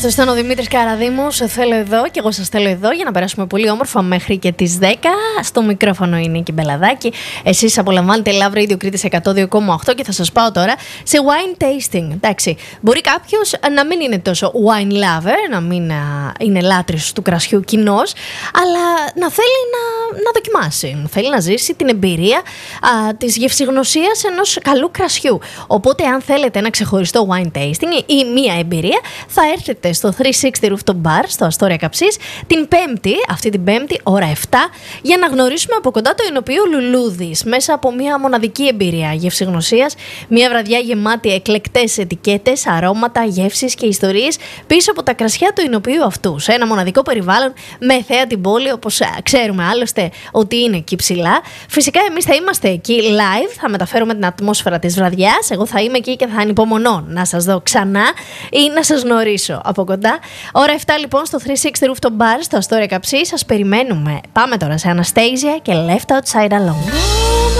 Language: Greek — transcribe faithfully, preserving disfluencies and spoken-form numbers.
Αυτό ήταν ο Δημήτρης Καραδήμος. Θέλω εδώ και εγώ σας θέλω εδώ για να περάσουμε πολύ όμορφα μέχρι και τις δέκα. Στο μικρόφωνο είναι η Μπελαδάκη. Εσείς απολαμβάνετε Love Radio Κρήτης εκατό δύο κόμμα οκτώ και θα σας πάω τώρα σε wine tasting. Εντάξει, μπορεί κάποιος να μην είναι τόσο wine lover, να μην είναι λάτρης του κρασιού κοινός, αλλά να θέλει να, να δοκιμάσει. Να θέλει να ζήσει την εμπειρία α, της γευσηγνωσίας ενός καλού κρασιού. Οπότε, αν θέλετε ένα ξεχωριστό wine tasting ή μία εμπειρία, θα έρθετε στο τριακόσια εξήντα Rooftop Bar στο Αστόρια Καψής την Πέμπτη, αυτή την Πέμπτη, ώρα επτά, για να γνωρίσουμε από κοντά το εινοποιείο Λουλούδης μέσα από μια μοναδική εμπειρία γευσηγνωσίας. Μια βραδιά γεμάτη εκλεκτές ετικέτες, αρώματα, γεύσεις και ιστορίες πίσω από τα κρασιά του εινοποιείου αυτού. Σε ένα μοναδικό περιβάλλον με θέα την πόλη, όπως ξέρουμε άλλωστε ότι είναι εκεί ψηλά. Φυσικά, εμείς θα είμαστε εκεί live, θα μεταφέρουμε την ατμόσφαιρα της βραδιάς. Εγώ θα είμαι εκεί και θα ανυπομονώ να σας δω ξανά ή να σας γνωρίσω από κοντά. Ώρα επτά λοιπόν στο τριακόσια εξήντα Rooftop Bar στο Αστόρια Καψή. Σας περιμένουμε. Πάμε τώρα σε Anastasia και Left Outside Alone.